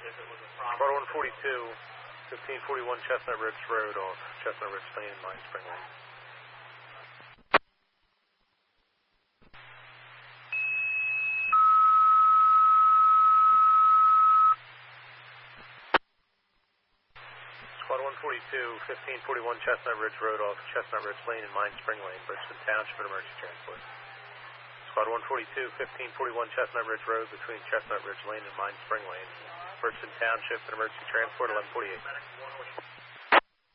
Squad 142, 1541 Chestnut Ridge Road off Chestnut Ridge Lane in Mine Spring Lane. Squad 142, 1541 Chestnut Ridge Road off Chestnut Ridge Lane in Mine Spring Lane, Bridgeton Township and emergency transport. Squad 142, 1541 Chestnut Ridge Road between Chestnut Ridge Lane and Mine Spring Lane, Bridgeton Township and emergency transport 1148.